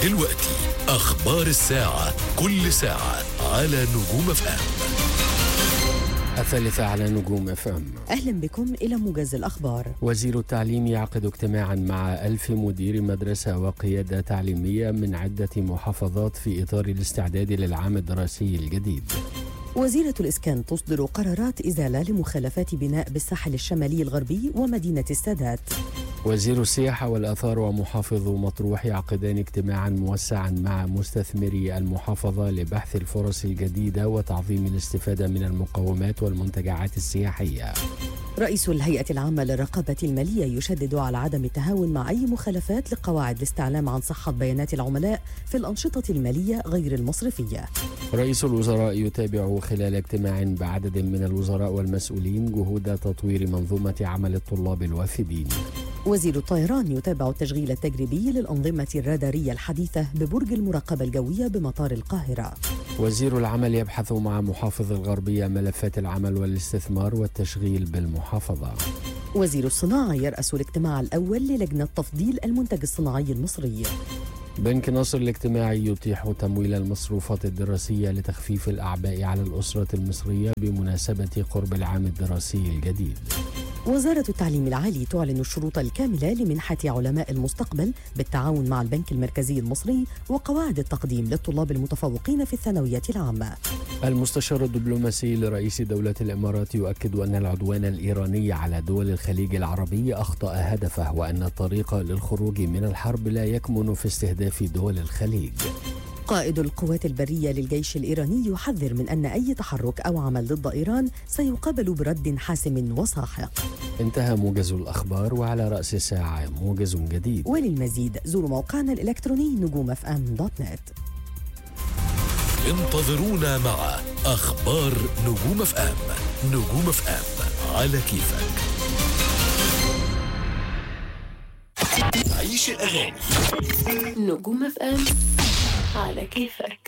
دلوقتي أخبار الساعة، كل ساعة على نجوم FM. 3 على نجوم FM. أهلا بكم إلى موجز الأخبار. وزير التعليم يعقد اجتماعا مع 1000 مدير مدرسة وقيادة تعليمية من عدة محافظات في إطار الاستعداد للعام الدراسي الجديد. وزيرة الإسكان تصدر قرارات إزالة لمخالفات بناء بالساحل الشمالي الغربي ومدينة السادات. وزير السياحة والآثار ومحافظ مطروح يعقدان اجتماعا موسعا مع مستثمري المحافظة لبحث الفرص الجديدة وتعظيم الاستفادة من المقومات والمنتجعات السياحية. رئيس الهيئة العامة للرقابة المالية يشدد على عدم التهاون مع أي مخالفات لقواعد الاستعلام عن صحة بيانات العملاء في الأنشطة المالية غير المصرفية. رئيس الوزراء يتابع خلال اجتماع بعدد من الوزراء والمسؤولين جهود تطوير منظومة عمل الطلاب الوافدين. وزير الطيران يتابع التشغيل التجريبي للأنظمة الرادارية الحديثة ببرج المراقبة الجوية بمطار القاهرة. وزير العمل يبحث مع محافظ الغربية ملفات العمل والاستثمار والتشغيل بالمحافظة. وزير الصناعة يرأس الاجتماع الأول للجنة تفضيل المنتج الصناعي المصري. بنك ناصر الاجتماعي يتيح تمويل المصروفات الدراسية لتخفيف الأعباء على الأسرة المصرية بمناسبة قرب العام الدراسي الجديد. وزارة التعليم العالي تعلن الشروط الكاملة لمنحة علماء المستقبل بالتعاون مع البنك المركزي المصري وقواعد التقديم للطلاب المتفوقين في الثانوية العامة. المستشار الدبلوماسي لرئيس دولة الإمارات يؤكد أن العدوان الإيراني على دول الخليج العربي أخطأ هدفه، وأن الطريق للخروج من الحرب لا يكمن في استهداف دول الخليج. قائد القوات البرية للجيش الإيراني يحذر من أن أي تحرك أو عمل ضد إيران سيقابل برد حاسم وساحق. انتهى موجز الأخبار، وعلى رأس الساعة موجز جديد. وللمزيد زوروا موقعنا الإلكتروني نجومfm.net. انتظرونا مع أخبار نجوم FM. نجوم FM على كيفك. عيش الأغاني. نجوم FM على كيفك.